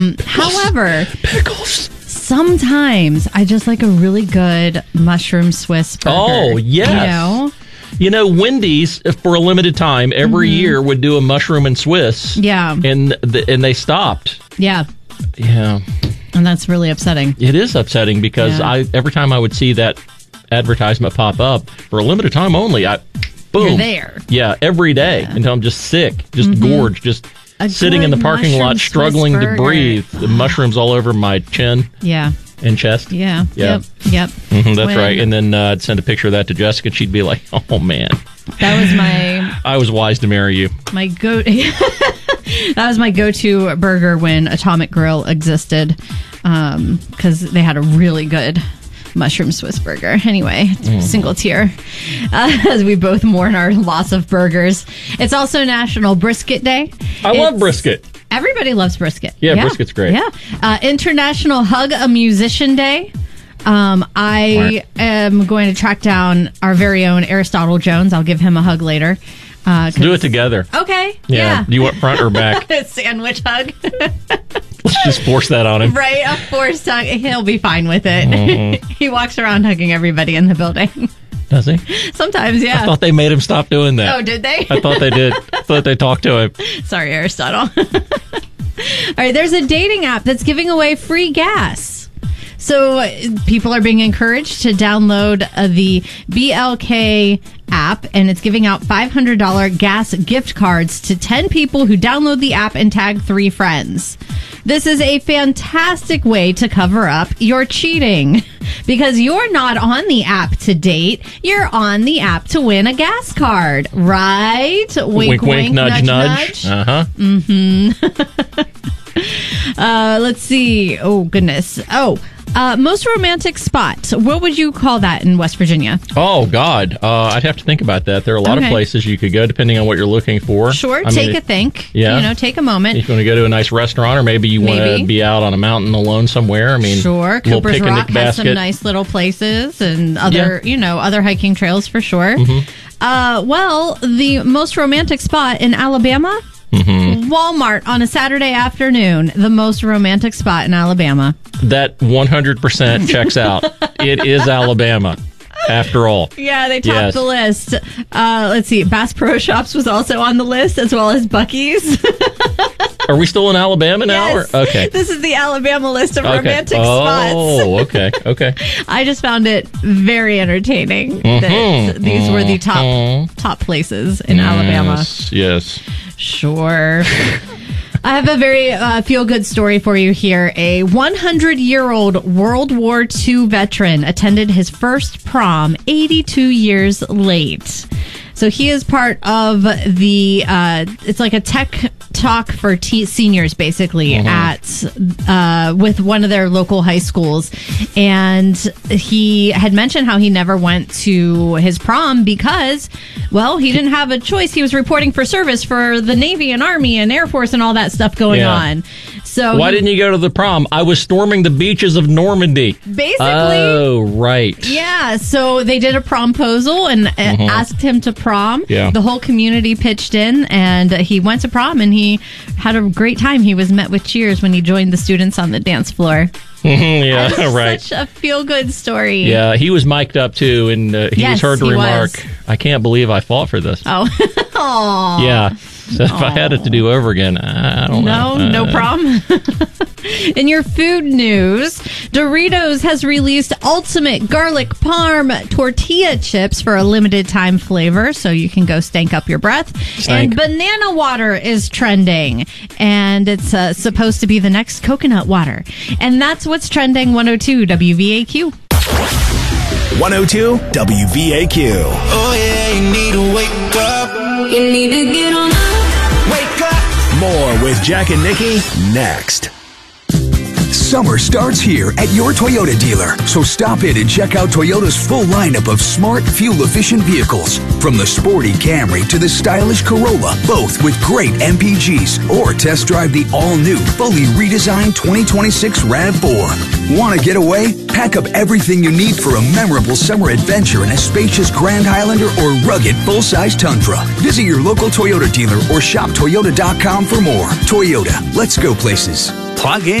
However, pickles. Sometimes I just like a really good mushroom Swiss burger. Oh, yes. You know, Wendy's, for a limited time, every year would do a mushroom and Swiss. Yeah. And they stopped. Yeah. Yeah. And that's really upsetting. It is upsetting because every time I would see that advertisement pop up, for a limited time only, boom. You're there. Yeah, every day until I'm just sick, just gorged, just sitting in the parking lot, struggling to breathe. The mushrooms all over my chin. Yeah. And chest. Yeah. Yep. That's right. And then I'd send a picture of that to Jessica, and she'd be like, "Oh man, that was I was wise to marry you." That was my go-to burger when Atomic Grill existed, because they had a really good mushroom Swiss burger. Anyway, single tier, as we both mourn our loss of burgers. It's also National Brisket Day. I love brisket. Everybody loves brisket. Yeah, brisket's great. Yeah. International Hug a Musician Day. I am going to track down our very own Aristotle Jones. I'll give him a hug later. Let's do it together. Okay. Yeah. Do you want front or back? Sandwich hug. Let's just force that on him. Right, a forced hug. He'll be fine with it. He walks around hugging everybody in the building. Does he? Sometimes, yeah. I thought they made him stop doing that. Oh, did they? I thought they did. I thought they talked to him. Sorry, Aristotle. All right, there's a dating app that's giving away free gas. So people are being encouraged to download the BLK app, and it's giving out $500 gas gift cards to 10 people who download the app and tag 3 friends. This is a fantastic way to cover up your cheating, because you're not on the app to date. You're on the app to win a gas card, right? Wink, wink, nudge, nudge. Uh-huh. Let's see. Oh, goodness. Most romantic spot. What would you call that in West Virginia? Oh, God. I'd have to think about that. There are a lot of places you could go depending on what you're looking for. Sure. Take a think. Yeah. Take a moment. If you want to go to a nice restaurant, or maybe you want to be out on a mountain alone somewhere. I mean, sure. Cooper's Rock has some nice little places and other, other hiking trails for sure. Well, the most romantic spot in Alabama, Walmart on a Saturday afternoon, the most romantic spot in Alabama. That 100% checks out. It is Alabama, after all. Yeah, they topped the list. Let's see. Bass Pro Shops was also on the list, as well as Buc-ee's. Are we still in Alabama now? Yes. Okay. This is the Alabama list of romantic spots. Oh, okay. I just found it very entertaining that these were the top places in Alabama. Yes. Sure. I have a very feel-good story for you here. A 100-year-old World War II veteran attended his first prom 82 years late. So he is part of the, it's like a tech talk for seniors, basically, with one of their local high schools. And he had mentioned how he never went to his prom because, well, he didn't have a choice. He was reporting for service for the Navy and Army and Air Force and all that stuff going on. So why didn't you go to the prom? I was storming the beaches of Normandy. Basically. Oh, right. Yeah. So they did a promposal and asked him to prom. Yeah. The whole community pitched in, and he went to prom, and he had a great time. He was met with cheers when he joined the students on the dance floor. Right. Such a feel-good story. Yeah, he was mic'd up too, and he was heard to remark, "I can't believe I fought for this." Oh, aww. Yeah. So if I had it to do over again, I don't know. No problem. In your food news, Doritos has released Ultimate Garlic Parm Tortilla Chips for a limited time flavor, so you can go stank up your breath. And banana water is trending, and it's supposed to be the next coconut water. And that's what's trending. 102 WVAQ. 102 WVAQ. Oh yeah, you need to wake up. You need to get on up. Wake up. More with Jack and Nikki next. Summer starts here at your Toyota dealer, so stop in and check out Toyota's full lineup of smart, fuel-efficient vehicles. From the sporty Camry to the stylish Corolla, both with great MPGs. Or test drive the all-new, fully redesigned 2026 RAV4. Want to get away? Pack up everything you need for a memorable summer adventure in a spacious Grand Highlander or rugged full-size Tundra. Visit your local Toyota dealer or shop Toyota.com for more. Toyota, let's go places. Plug in